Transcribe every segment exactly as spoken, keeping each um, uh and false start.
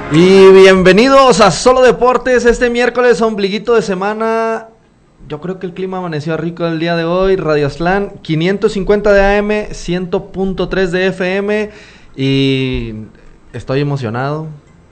Y bienvenidos a Solo Deportes, este miércoles, ombliguito de semana. Yo creo que el clima amaneció rico el día de hoy. Radio Aztlán, quinientos cincuenta de A M, cien punto tres de F M. Y estoy emocionado,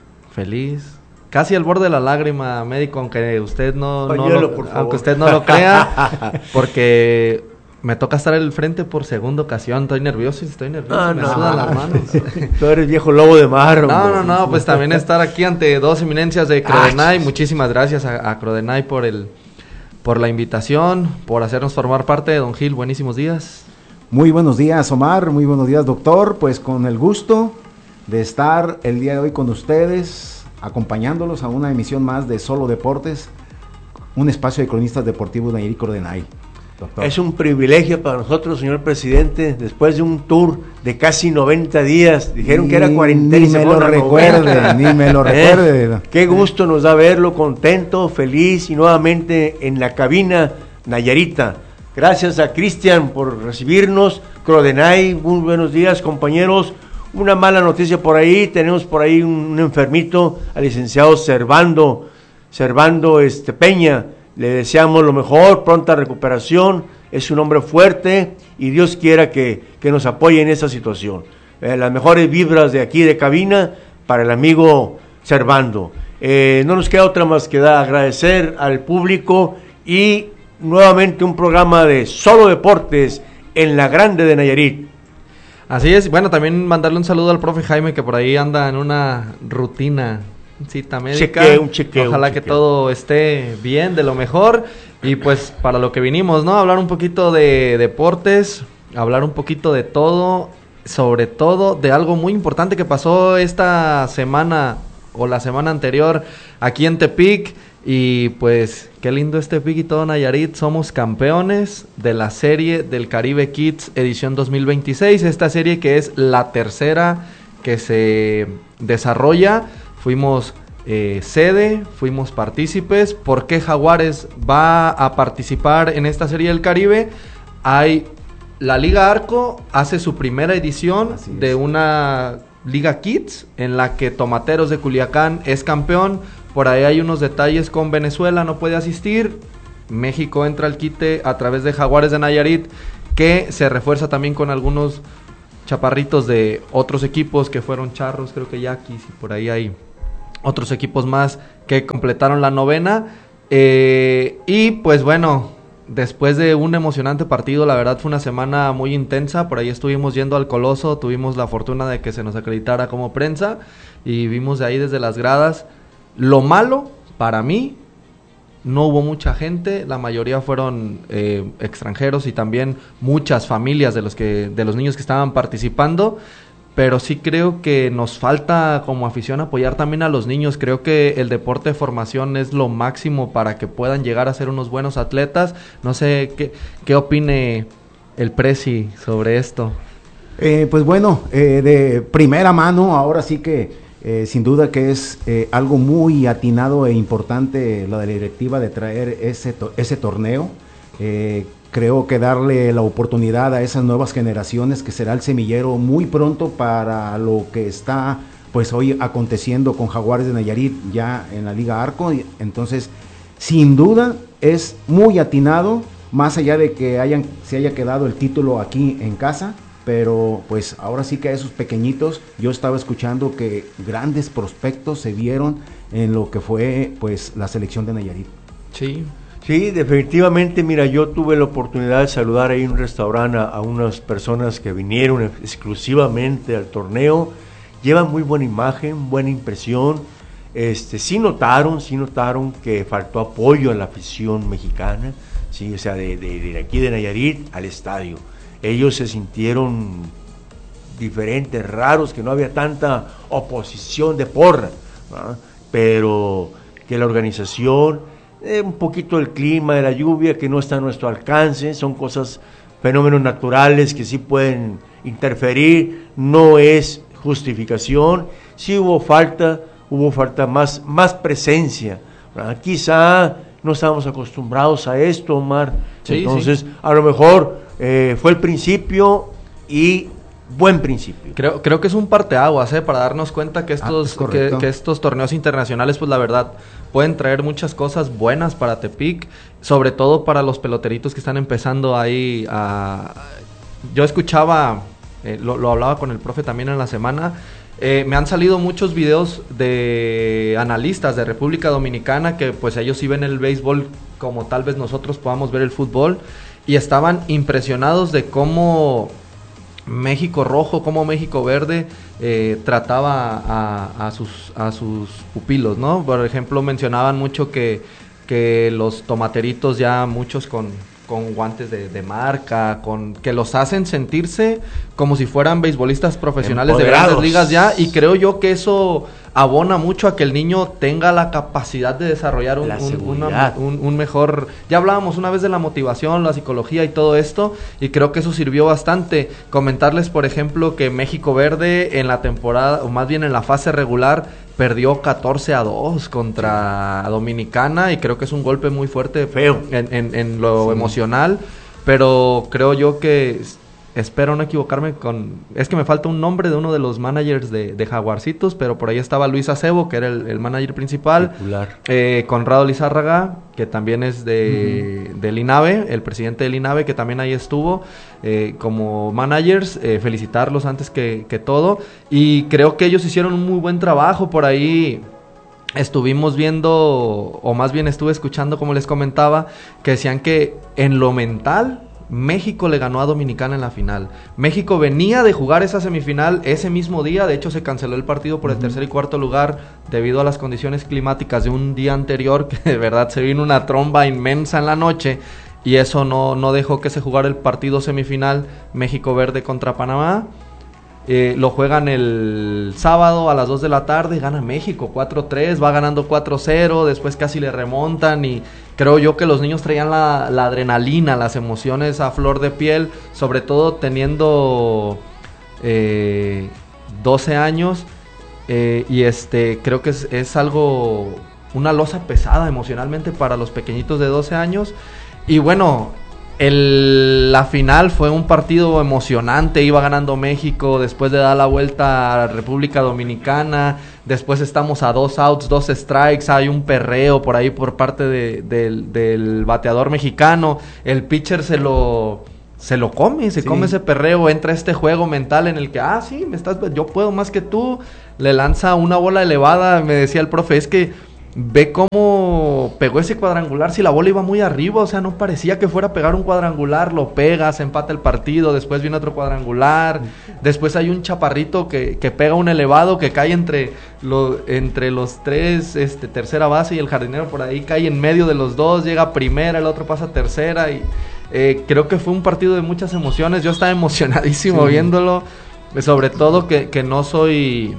feliz, casi al borde de la lágrima, médico, aunque usted no, no lo, aunque usted no lo crea, porque me toca estar al frente por segunda ocasión. Estoy nervioso, estoy nervioso, ah, me no. sudan las manos. Tú eres viejo lobo de mar. No, hombre. no, no, pues también estar aquí ante dos eminencias de Crodenay. Muchísimas gracias a, a Crodenay por el, por la invitación, por hacernos formar parte. Don Gil, buenísimos días. Muy buenos días, Omar, muy buenos días, doctor. Pues con el gusto de estar el día de hoy con ustedes, acompañándolos a una emisión más de Solo Deportes, un espacio de cronistas deportivos de Nayarit Crodenay. Doctor. Es un privilegio para nosotros, señor presidente, después de un tour de casi noventa días, dijeron ni, que era cuarentena ni y se me lo recuerde, ni me lo recuerde. ¿Eh? Qué gusto nos da verlo contento, feliz y nuevamente en la cabina Nayarita. Gracias a Cristian por recibirnos, Crodenay, muy buenos días compañeros. Una mala noticia por ahí, tenemos por ahí un, un enfermito, al licenciado Servando, Servando este, Peña. Le deseamos lo mejor, pronta recuperación, es un hombre fuerte y Dios quiera que, que nos apoye en esta situación. Eh, las mejores vibras de aquí de cabina para el amigo Servando. Eh, no nos queda otra más que dar, agradecer al público y nuevamente un programa de Solo Deportes en la Grande de Nayarit. Así es, bueno, también mandarle un saludo al profe Jaime que por ahí anda en una rutina. Cita médica, chequeo, un chequeo, ojalá un que chequeo. todo esté bien, de lo mejor, y pues para lo que vinimos, ¿no? Hablar un poquito de deportes, hablar un poquito de todo, sobre todo de algo muy importante que pasó esta semana o la semana anterior aquí en Tepic, y pues qué lindo es Tepic y todo Nayarit, somos campeones de la serie del Caribe Kids edición dos mil veintiséis, esta serie que es la tercera que se desarrolla. Fuimos eh, sede, fuimos partícipes. ¿Por qué Jaguares va a participar en esta serie del Caribe? Hay la Liga Arco, hace su primera edición de una Liga Kids, en la que Tomateros de Culiacán es campeón. Por ahí hay unos detalles con Venezuela, no puede asistir. México entra al quite a través de Jaguares de Nayarit, que se refuerza también con algunos chaparritos de otros equipos que fueron Charros, creo que Yaquis, y por ahí hay otros equipos más que completaron la novena, eh, y pues bueno, después de un emocionante partido, la verdad fue una semana muy intensa, por ahí estuvimos yendo al Coloso, tuvimos la fortuna de que se nos acreditara como prensa, y vimos de ahí desde las gradas. Lo malo, para mí, no hubo mucha gente, la mayoría fueron eh, extranjeros y también muchas familias de los que de los niños que estaban participando, pero sí creo que nos falta como afición apoyar también a los niños. Creo que el deporte de formación es lo máximo para que puedan llegar a ser unos buenos atletas. No sé qué, qué opine el Presi sobre esto. Eh, pues bueno, eh, de primera mano, ahora sí que eh, sin duda que es eh, algo muy atinado e importante la de la directiva de traer ese, to- ese torneo. Eh, Creo que darle la oportunidad a esas nuevas generaciones, que será el semillero muy pronto para lo que está pues hoy aconteciendo con Jaguares de Nayarit ya en la Liga Arco. Entonces, sin duda es muy atinado, más allá de que hayan se haya quedado el título aquí en casa, pero pues ahora sí que a esos pequeñitos, yo estaba escuchando que grandes prospectos se vieron en lo que fue pues la selección de Nayarit. Sí. Sí, definitivamente, mira, yo tuve la oportunidad de saludar ahí en un restaurante a, a unas personas que vinieron exclusivamente al torneo, llevan muy buena imagen, buena impresión, este, sí notaron, sí notaron que faltó apoyo a la afición mexicana, sí, o sea, de, de, de aquí de Nayarit al estadio, ellos se sintieron diferentes, raros, que no había tanta oposición de porra, ¿no? Pero que la organización... Eh, un poquito el clima de la lluvia que no está a nuestro alcance, son cosas, fenómenos naturales que sí pueden interferir, no es justificación, sí hubo falta, hubo falta más, más presencia, ¿verdad? Quizá no estábamos acostumbrados a esto, Omar, sí, entonces sí. A lo mejor eh, fue el principio y buen principio. Creo, creo que es un parteaguas, ¿eh? Para darnos cuenta que estos, Ah, que, que estos torneos internacionales, pues la verdad, pueden traer muchas cosas buenas para Tepic, sobre todo para los peloteritos que están empezando ahí a... Yo escuchaba, eh, lo, lo hablaba con el profe también en la semana, eh, me han salido muchos videos de analistas de República Dominicana que pues ellos sí ven el béisbol como tal vez nosotros podamos ver el fútbol y estaban impresionados de cómo México Rojo, cómo México Verde eh, trataba a, a, sus, a sus pupilos, ¿no? Por ejemplo, mencionaban mucho que, que los tomateritos ya muchos con... con guantes de, de marca, con que los hacen sentirse como si fueran beisbolistas profesionales de grandes ligas ya, y creo yo que eso abona mucho a que el niño tenga la capacidad de desarrollar un, un, una, un, un mejor... Ya hablábamos una vez de la motivación, la psicología y todo esto, y creo que eso sirvió bastante. Comentarles, por ejemplo, que México Verde en la temporada, o más bien en la fase regular, perdió catorce a dos contra Dominicana, y creo que es un golpe muy fuerte, feo, en, en, en lo sí. emocional, pero creo yo que... Espero no equivocarme con... Es que me falta un nombre de uno de los managers de, de Jaguarcitos, pero por ahí estaba Luis Acebo, que era el, el manager principal. Eh, Conrado Lizárraga, que también es de, uh-huh. del INAVE, el presidente del INAVE, que también ahí estuvo eh, como managers. Eh, felicitarlos antes que, que todo. Y creo que ellos hicieron un muy buen trabajo por ahí. Estuvimos viendo, o más bien estuve escuchando, como les comentaba, que decían que en lo mental... México le ganó a Dominicana en la final. México venía de jugar esa semifinal ese mismo día. De hecho, se canceló el partido por el tercer y cuarto lugar debido a las condiciones climáticas de un día anterior, que de verdad se vino una tromba inmensa en la noche, y eso no, no dejó que se jugara el partido semifinal México Verde contra Panamá. Eh, lo juegan el sábado a las dos de la tarde, gana México cuatro tres, va ganando cuatro cero, después casi le remontan, y creo yo que los niños traían la, la adrenalina, las emociones a flor de piel, sobre todo teniendo eh, doce años, eh, y este creo que es, es algo, una losa pesada emocionalmente para los pequeñitos de doce años, y bueno... El, la final fue un partido emocionante, iba ganando México, después de dar la vuelta a República Dominicana, después estamos a dos outs, dos strikes, hay un perreo por ahí por parte de, de, del bateador mexicano, el pitcher se lo... se lo come, se sí. come ese perreo, entra este juego mental en el que, ah, sí, me estás, yo puedo más que tú, le lanza una bola elevada, me decía el profe, es que ve cómo pegó ese cuadrangular, si la bola iba muy arriba, o sea, no parecía que fuera a pegar un cuadrangular, lo pega, se empata el partido, después viene otro cuadrangular, después hay un chaparrito que, que pega un elevado que cae entre, lo, entre los tres, este, tercera base y el jardinero por ahí, cae en medio de los dos, llega a primera, el otro pasa a tercera, y eh, creo que fue un partido de muchas emociones, yo estaba emocionadísimo sí. viéndolo, sobre todo que, que no soy...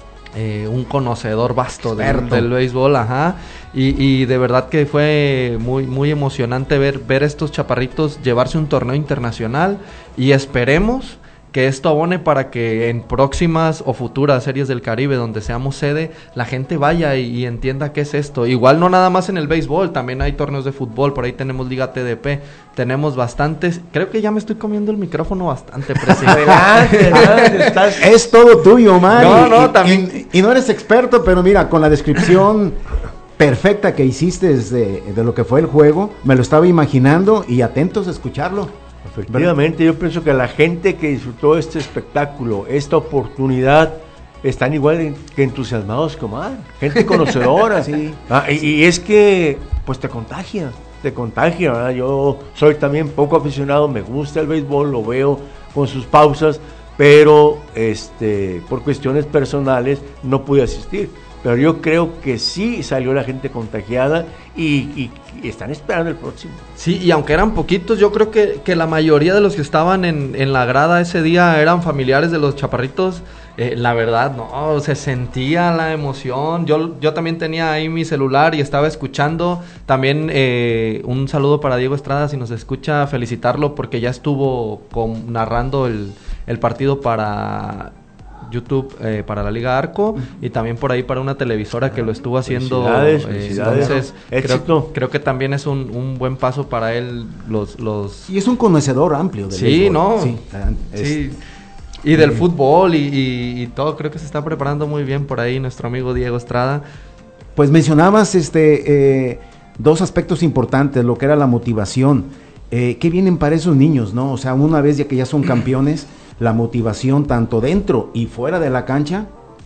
Eh, un conocedor vasto del, del béisbol, ajá, y, y de verdad que fue muy muy emocionante ver, ver estos chaparritos llevarse un torneo internacional, y esperemos que esto abone para que en próximas o futuras series del Caribe donde seamos sede, la gente vaya y, y entienda qué es esto. Igual no nada más en el béisbol, también hay torneos de fútbol, por ahí tenemos Liga T D P, tenemos bastantes. Creo que ya me estoy comiendo el micrófono bastante, presidente. Adelante, adelante, estás... Es todo tuyo, Omar. No, no, y, también... y, y no eres experto, pero mira, con la descripción perfecta que hiciste de, de lo que fue el juego, me lo estaba imaginando y atentos a escucharlo. Efectivamente, yo pienso que la gente que disfrutó este espectáculo, esta oportunidad, están igual que entusiasmados como ah, gente conocedora. Sí. Ah, y, y es que, pues te contagia, te contagia, ¿verdad? Yo soy también poco aficionado, me gusta el béisbol, lo veo con sus pausas, pero este, por cuestiones personales no pude asistir. Pero yo creo que sí salió la gente contagiada y, y, y están esperando el próximo. Sí, y aunque eran poquitos, yo creo que, que la mayoría de los que estaban en, en la grada ese día eran familiares de los chaparritos. Eh, la verdad, no, se sentía la emoción. Yo, yo también tenía ahí mi celular y estaba escuchando. También eh, un saludo para Diego Estrada, si nos escucha, felicitarlo porque ya estuvo con, narrando el, el partido para... YouTube eh, para la Liga Arco y también por ahí para una televisora que lo estuvo haciendo. Felicidades, eh, felicidades. Entonces, éxito. Creo, creo que también es un, un buen paso para él. Los, los... Y es un conocedor amplio del sí, béisbol. ¿no? Sí, sí. Y del eh, fútbol y, y, y todo, creo que se está preparando muy bien por ahí nuestro amigo Diego Estrada. Pues mencionabas este eh, dos aspectos importantes, lo que era la motivación. Eh, ¿Qué vienen para esos niños, no? O sea, una vez ya que ya son campeones, la motivación tanto dentro y fuera de la cancha,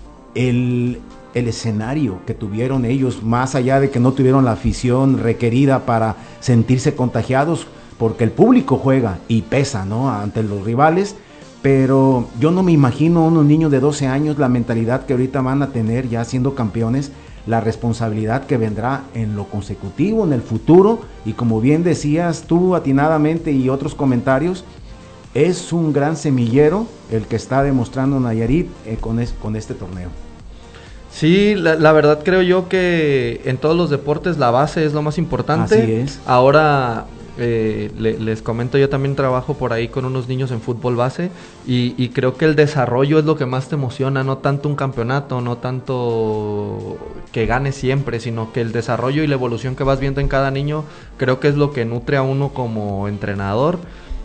el, el escenario que tuvieron ellos, más allá de que no tuvieron la afición requerida para sentirse contagiados, porque el público juega y pesa, ¿no? Ante los rivales. Pero yo no me imagino unos niños de doce años, la mentalidad que ahorita van a tener ya siendo campeones, la responsabilidad que vendrá en lo consecutivo, en el futuro, y como bien decías tú atinadamente y otros comentarios, es un gran semillero el que está demostrando Nayarit eh, con, es, con este torneo. Sí, la, la verdad creo yo que en todos los deportes la base es lo más importante. Así es. Ahora... Eh, le, les comento, yo también trabajo por ahí con unos niños en fútbol base y, y creo que el desarrollo es lo que más te emociona, no tanto un campeonato, no tanto que gane siempre, sino que el desarrollo y la evolución que vas viendo en cada niño creo que es lo que nutre a uno como entrenador.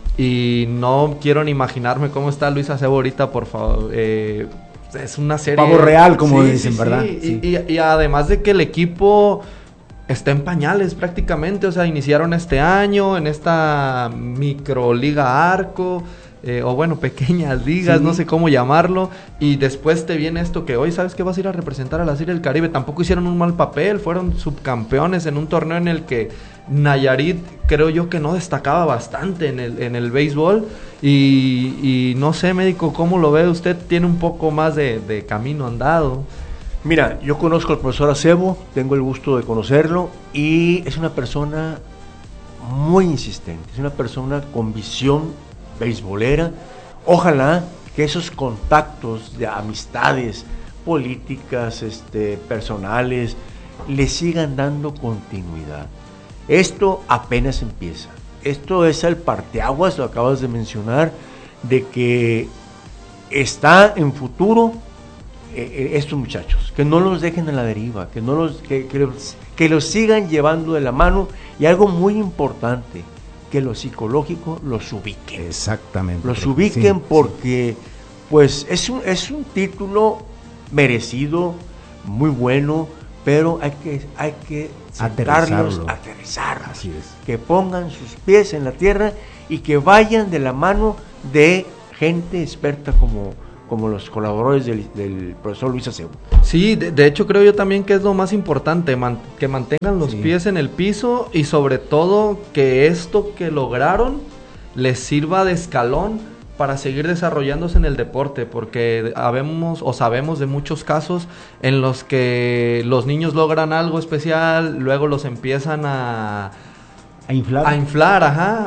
Y no quiero ni imaginarme cómo está Luis Acebo ahorita, por favor. Eh, es una serie... Pavo real, como sí, dicen, sí, ¿verdad? Sí. Sí. Y, y, y además de que el equipo... está en pañales prácticamente, o sea, iniciaron este año en esta microliga Arco, eh, o bueno, pequeñas ligas, sí. No sé cómo llamarlo, y después te viene esto que hoy, ¿sabes qué? Vas a ir a representar a la Serie del Caribe, tampoco hicieron un mal papel, fueron subcampeones en un torneo en el que Nayarit creo yo que no destacaba bastante en el, en el béisbol, y, y no sé, médico, ¿cómo lo ve? Usted tiene un poco más de, de camino andado. Mira, yo conozco al profesor Acebo, tengo el gusto de conocerlo y es una persona muy insistente, es una persona con visión beisbolera. Ojalá que esos contactos de amistades políticas, este, personales, le sigan dando continuidad. Esto apenas empieza. Esto es el parteaguas, lo acabas de mencionar, de que está en futuro. Eh, estos muchachos, que no los dejen a la deriva, que no los que, que, los, que los sigan llevando de la mano, y algo muy importante, que lo psicológico los ubiquen. Exactamente. Los ubiquen sí, porque sí. pues es un, es un título merecido, muy bueno, pero hay que, hay que sentarlos, aterrizarlos, Así es. Que pongan sus pies en la tierra y que vayan de la mano de gente experta como como los colaboradores del, del profesor Luis Acebo. Sí, de, de hecho creo yo también que es lo más importante, man, que mantengan los sí. pies en el piso y sobre todo que esto que lograron les sirva de escalón para seguir desarrollándose en el deporte, porque habemos o sabemos de muchos casos en los que los niños logran algo especial, luego los empiezan a... A inflar. A inflar, ajá,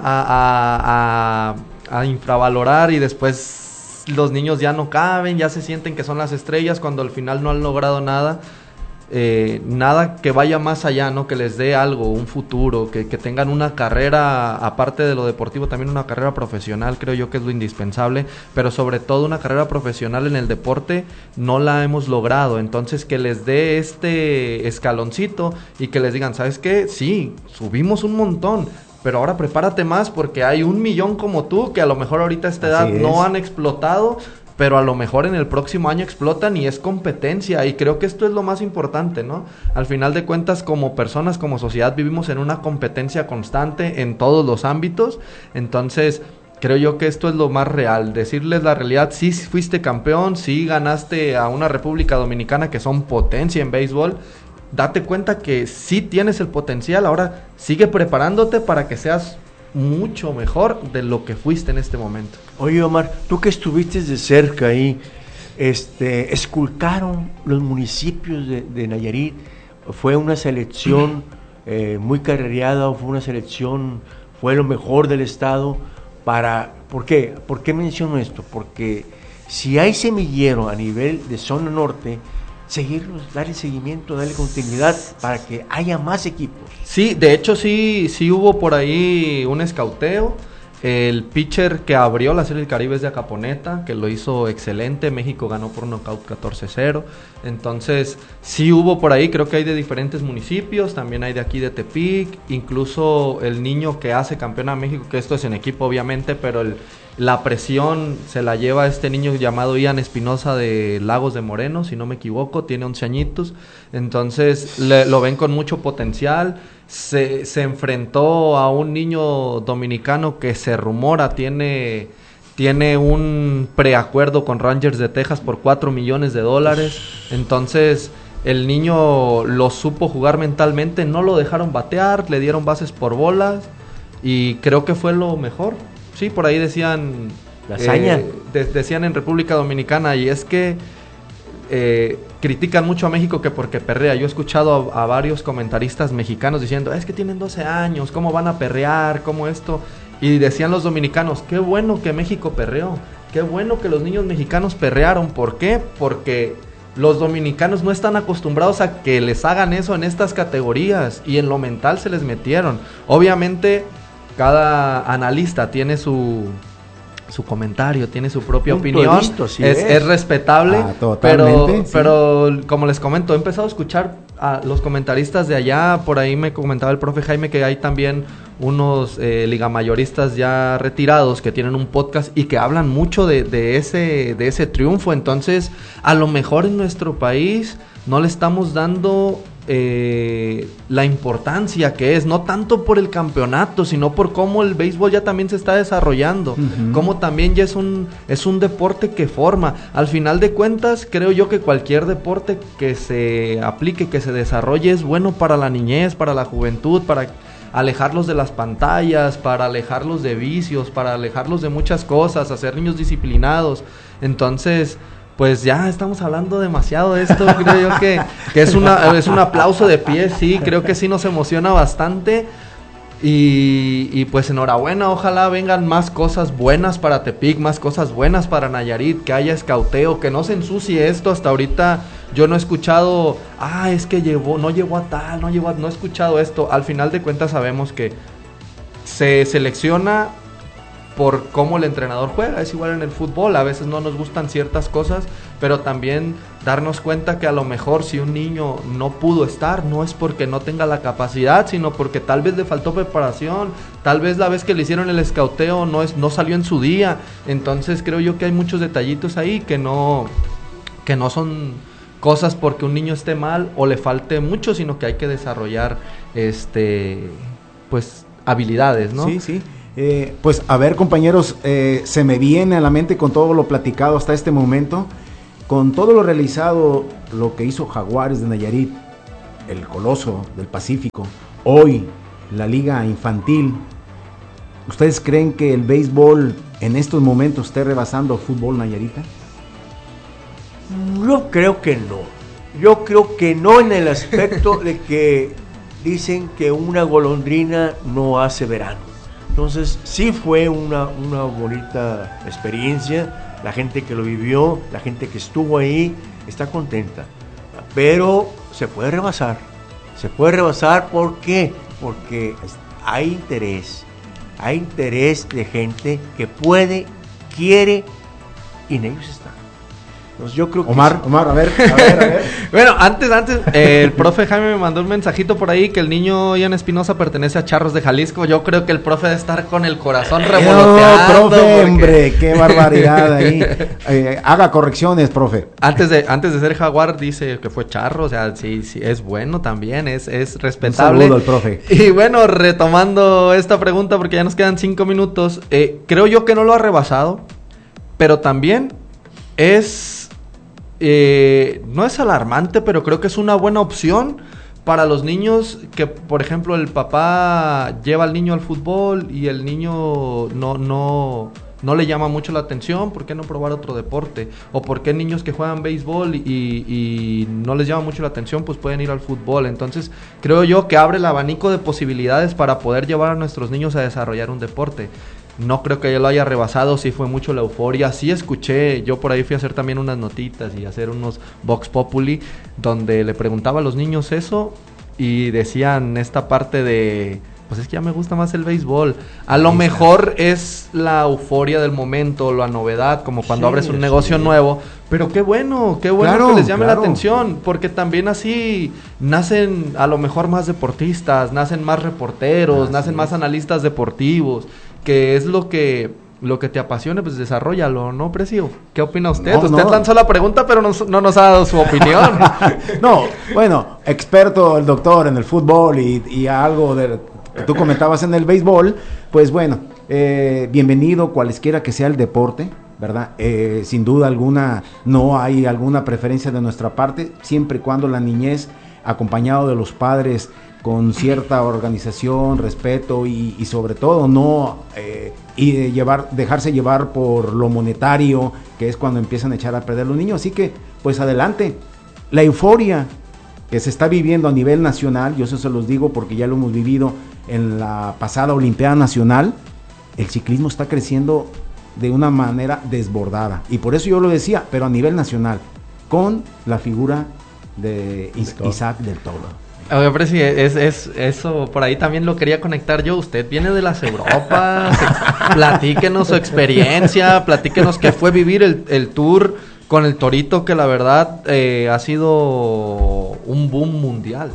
a, a, a, a infravalorar y después... los niños ya no caben, ya se sienten que son las estrellas cuando al final no han logrado nada, eh, nada que vaya más allá, ¿no? Que les dé algo, un futuro, que, que tengan una carrera, aparte de lo deportivo, también una carrera profesional, creo yo que es lo indispensable, pero sobre todo una carrera profesional en el deporte no la hemos logrado, entonces que les dé este escaloncito y que les digan, ¿sabes qué? Sí, subimos un montón, pero ahora prepárate más porque hay un millón como tú que a lo mejor ahorita a esta edad no han explotado, pero a lo mejor en el próximo año explotan y es competencia, y creo que esto es lo más importante, ¿no? Al final de cuentas, como personas, como sociedad, vivimos en una competencia constante en todos los ámbitos, entonces creo yo que esto es lo más real, decirles la realidad, sí fuiste campeón, sí ganaste a una República Dominicana que son potencia en béisbol, date cuenta que sí tienes el potencial, ahora sigue preparándote para que seas mucho mejor de lo que fuiste en este momento. Oye, Omar, tú que estuviste de cerca ahí, este, esculcaron los municipios de, de Nayarit, fue una selección eh, muy carrereada, fue una selección, fue lo mejor del estado, para, ¿por qué? ¿Por qué menciono esto? Porque si hay semillero a nivel de zona norte, seguirlos, darle seguimiento, darle continuidad para que haya más equipos. Sí, de hecho sí, sí hubo por ahí un escauteo. El pitcher que abrió la Serie del Caribe es de Acaponeta, que lo hizo excelente. México ganó por nocaut catorce cero. Entonces, sí hubo por ahí, creo que hay de diferentes municipios, también hay de aquí de Tepic, incluso el niño que hace campeón a México, que esto es en equipo obviamente, pero el, La presión se la lleva este niño llamado Ian Espinosa de Lagos de Moreno, si no me equivoco, tiene once añitos, entonces le, lo ven con mucho potencial. Se, se enfrentó a un niño dominicano que se rumora tiene, tiene un preacuerdo con Rangers de Texas por cuatro millones de dólares, entonces el niño lo supo jugar mentalmente, no lo dejaron batear, le dieron bases por bolas y creo que fue lo mejor. Sí, por ahí decían la hazaña. Eh, de, decían en República Dominicana, y es que eh, critican mucho a México que porque perrea. Yo he escuchado a, a varios comentaristas mexicanos diciendo, es que tienen doce años, ¿cómo van a perrear? ¿Cómo esto? Y decían los dominicanos, qué bueno que México perreó, qué bueno que los niños mexicanos perrearon. ¿Por qué? Porque los dominicanos no están acostumbrados a que les hagan eso en estas categorías, y en lo mental se les metieron. Obviamente cada analista tiene su su comentario, tiene su propia Punto opinión, visto, sí es, es. es respetable, Ah, pero, sí. pero como les comento, he empezado a escuchar a los comentaristas de allá. Por ahí me comentaba el profe Jaime que hay también unos eh, ligamayoristas ya retirados que tienen un podcast y que hablan mucho de, de ese de ese triunfo. Entonces, a lo mejor en nuestro país no le estamos dando eh, la importancia que es, no tanto por el campeonato, sino por cómo el béisbol ya también se está desarrollando, uh-huh. Cómo también ya es un es un deporte que forma. Al final de cuentas, creo yo que cualquier deporte que se aplique, que se desarrolle, es bueno para la niñez, para la juventud, para alejarlos de las pantallas, para alejarlos de vicios, para alejarlos de muchas cosas, hacer niños disciplinados. Entonces, pues ya estamos hablando demasiado de esto. Creo yo que, que es, una, es un aplauso de pie, sí, creo que sí nos emociona bastante. Y, y pues enhorabuena, ojalá vengan más cosas buenas para Tepic, más cosas buenas para Nayarit, que haya escauteo, que no se ensucie esto. Hasta ahorita yo no he escuchado, ah, es que llevó, no llevó a tal, no llevó a, no he escuchado esto. Al final de cuentas sabemos que se selecciona por cómo el entrenador juega, es igual en el fútbol, a veces no nos gustan ciertas cosas, pero también darnos cuenta que a lo mejor si un niño no pudo estar, no es porque no tenga la capacidad, sino porque tal vez le faltó preparación, tal vez la vez que le hicieron el escauteo no, es, no salió en su día. Entonces creo yo que hay muchos detallitos ahí que no, que no son cosas porque un niño esté mal o le falte mucho, sino que hay que desarrollar este pues habilidades, ¿no? Sí, sí. Eh, pues a ver, compañeros, eh, se me viene a la mente con todo lo platicado hasta este momento, con todo lo realizado, lo que hizo Jaguares de Nayarit, el Coloso del Pacífico, hoy la Liga Infantil. ¿Ustedes creen que el béisbol en estos momentos esté rebasando fútbol nayarita? Yo creo que no. Yo creo que no, en el aspecto de que dicen que una golondrina no hace verano. Entonces, sí fue una, una bonita experiencia. La gente que lo vivió, la gente que estuvo ahí, está contenta. Pero se puede rebasar. Se puede rebasar, ¿por qué? Porque hay interés. Hay interés de gente que puede, quiere, y en ellos está. Entonces, yo creo que Omar, sí. Omar, a ver, a ver, a ver. Bueno, antes, antes, eh, el profe Jaime me mandó un mensajito por ahí que el niño Ian Espinosa pertenece a Charros de Jalisco. Yo creo que el profe debe estar con el corazón revoloteando. No, profe, porque... hombre, qué barbaridad ahí. Eh, haga correcciones, profe. Antes de, antes de ser Jaguar dice que fue Charro, o sea, sí, sí, es bueno también, es, es respetable. Un saludo al profe. Y bueno, retomando esta pregunta, porque ya nos quedan cinco minutos, eh, creo yo que no lo ha rebasado, pero también es... Eh, no es alarmante, pero creo que es una buena opción para los niños que, por ejemplo, el papá lleva al niño al fútbol y el niño no, no, no le llama mucho la atención. ¿Por qué no probar otro deporte? O por qué niños que juegan béisbol y, y no les llama mucho la atención, pues pueden ir al fútbol. Entonces creo yo que abre el abanico de posibilidades para poder llevar a nuestros niños a desarrollar un deporte. No creo que yo lo haya rebasado, sí fue mucho la euforia, sí escuché, yo por ahí fui a hacer también unas notitas y a hacer unos Vox Populi, donde le preguntaba a los niños eso y decían esta parte de, pues es que ya me gusta más el béisbol. A lo mejor es la euforia del momento, la novedad, como cuando sí, abres un negocio sí. nuevo, pero qué bueno, qué bueno claro, que les llame claro. la atención, porque también así nacen a lo mejor más deportistas, nacen más reporteros, ah, nacen sí. más analistas deportivos, que es lo que lo que te apasione, pues desarróllalo, ¿no, Precio? ¿Qué opina usted? No, usted no. lanzó la pregunta, pero no, no nos ha dado su opinión. No, bueno, experto el doctor en el fútbol y, y algo de que tú comentabas en el béisbol, pues bueno, eh, bienvenido cualesquiera que sea el deporte, ¿verdad? Eh, sin duda alguna no hay alguna preferencia de nuestra parte, siempre y cuando la niñez, acompañado de los padres, con cierta organización, respeto y, y sobre todo no eh, y de llevar, dejarse llevar por lo monetario, que es cuando empiezan a echar a perder los niños. Así que, pues adelante. La euforia que se está viviendo a nivel nacional, yo eso se los digo porque ya lo hemos vivido en la pasada Olimpiada Nacional, el ciclismo está creciendo de una manera desbordada. Y por eso yo lo decía, pero a nivel nacional, con la figura de Is- Isaac del Toro. Oye, pero sí, es, es, eso por ahí también lo quería conectar yo. Usted viene de las Europas, platíquenos su experiencia, platíquenos qué fue vivir el, el tour con el Torito, que la verdad eh, ha sido un boom mundial.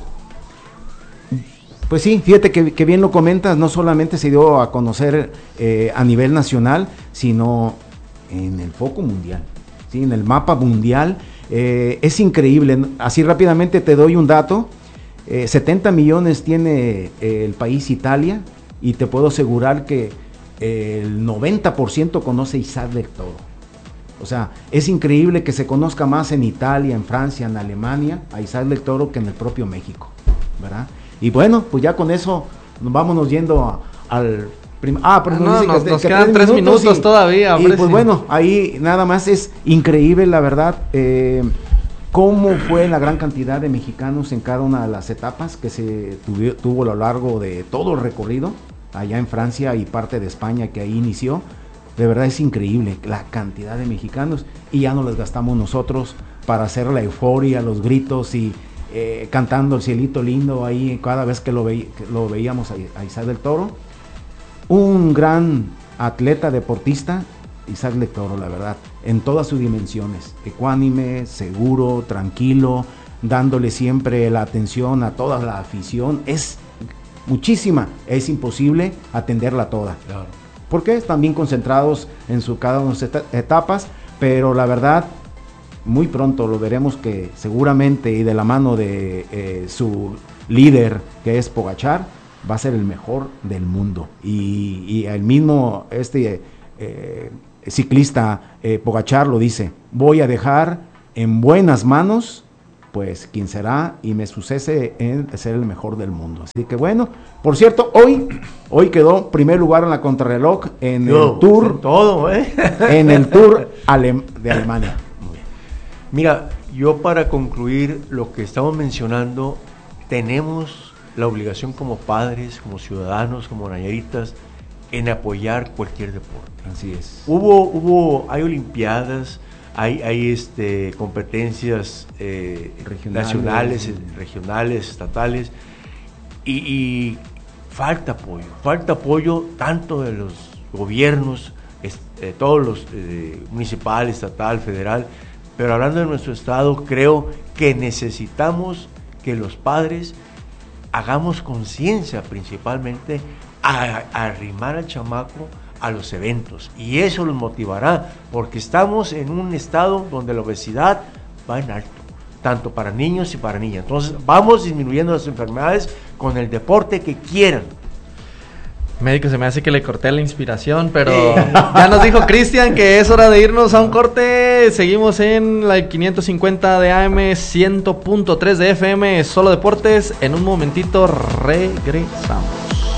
Pues sí, fíjate que, que bien lo comentas, no solamente se dio a conocer eh, a nivel nacional, sino en el foco mundial, ¿sí? En el mapa mundial. Eh, es increíble, así rápidamente te doy un dato. Eh, setenta millones tiene eh, el país Italia y te puedo asegurar que eh, el noventa por ciento conoce Isaac del Toro. O sea, es increíble que se conozca más en Italia, en Francia, en Alemania a Isaac del Toro que en el propio México, ¿verdad? Y bueno, pues ya con eso vámonos yendo a, al... Prim- ah, pero Ah, no, dice nos, que, nos que quedan tres minutos, minutos y, todavía. Y pues bueno, ahí nada más es increíble, la verdad, eh, cómo fue la gran cantidad de mexicanos en cada una de las etapas que se tuvo, tuvo a lo largo de todo el recorrido, allá en Francia y parte de España que ahí inició. De verdad es increíble la cantidad de mexicanos y ya no les gastamos nosotros para hacer la euforia, los gritos y eh, cantando el cielito lindo ahí cada vez que lo, ve, que lo veíamos a, a Isaac del Toro. Un gran atleta deportista, Isaac del Toro, la verdad, en todas sus dimensiones, ecuánime, seguro, tranquilo, dándole siempre la atención a toda la afición, es muchísima, es imposible atenderla toda. Claro. Porque están bien concentrados en su cada una de sus etapas, pero la verdad, muy pronto lo veremos que seguramente y de la mano de eh, su líder, que es Pogačar, va a ser el mejor del mundo. Y, y el mismo este eh, ciclista eh, Pogačar lo dice, voy a dejar en buenas manos pues quien será y me sucede en ser el mejor del mundo. Así que bueno, por cierto, hoy hoy quedó primer lugar en la contrarreloj en Yo, el Tour en todo, ¿eh? en el Tour Ale- de Alemania. Muy bien. Mira, yo para concluir lo que estamos mencionando, tenemos la obligación como padres, como ciudadanos, como nayaritas, en apoyar cualquier deporte. Así es. Hubo, hubo, hay olimpiadas, hay, hay este, competencias eh, Regionales, nacionales, sí. regionales, estatales, y, y falta apoyo, falta apoyo tanto de los gobiernos, es, eh, todos los eh, municipal, estatal, federal, pero hablando de nuestro estado, creo que necesitamos que los padres hagamos conciencia principalmente a, a arrimar al chamaco a los eventos, y eso los motivará, porque estamos en un estado donde la obesidad va en alto, tanto para niños y para niñas. Entonces vamos disminuyendo las enfermedades con el deporte que quieran. Médico, se me hace que le corté la inspiración, pero ya nos dijo Cristian que es hora de irnos a un corte. Seguimos en la quinientos cincuenta de A M, cien punto tres de F M, Solo Deportes. En un momentito regresamos.